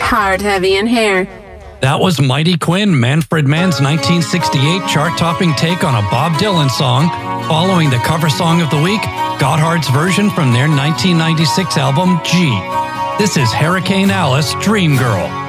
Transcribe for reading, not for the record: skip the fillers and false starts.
Hard, Heavy, and Hair. That was Mighty Quinn, Manfred Mann's 1968 chart-topping take on a Bob Dylan song, following the cover song of the week, Gotthard's version from their 1996 album, G. This is Hurricane Alice, Dream Girl.